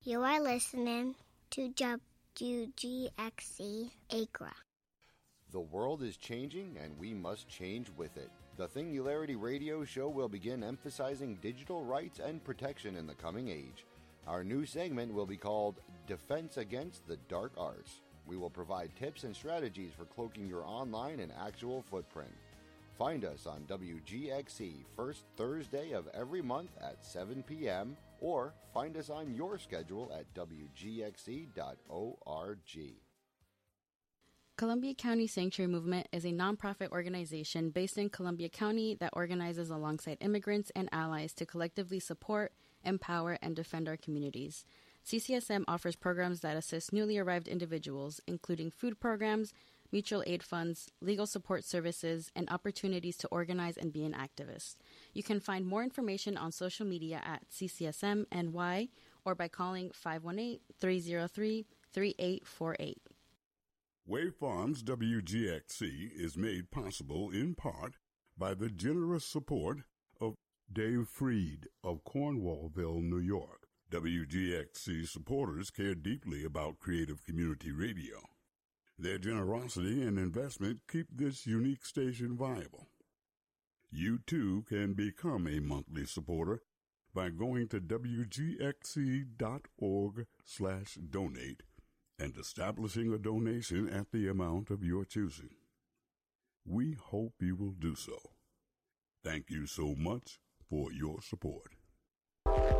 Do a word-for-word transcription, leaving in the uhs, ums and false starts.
You are listening to W G X C Accra. The world is changing, and we must change with it. The Singularity Radio Show will begin emphasizing digital rights and protection in the coming age. Our new segment will be called Defense Against the Dark Arts. We will provide tips and strategies for cloaking your online and actual footprint. Find us on W G X C first Thursday of every month at seven p.m. or find us on your schedule at W G X C dot org. Columbia County Sanctuary Movement is a nonprofit organization based in Columbia County that organizes alongside immigrants and allies to collectively support, empower, and defend our communities. C C S M offers programs that assist newly arrived individuals, including food programs, mutual aid funds, legal support services, and opportunities to organize and be an activist. You can find more information on social media at C C S M N Y or by calling five one eight, three zero three, three eight four eight. Wave Farms W G X C is made possible in part by the generous support of Dave Freed of Cornwallville, New York. W G X C supporters care deeply about creative community radio. Their generosity and investment keep this unique station viable. You too can become a monthly supporter by going to W G X C dot org slash donate and establishing a donation at the amount of your choosing. We hope you will do so. Thank you so much for your support.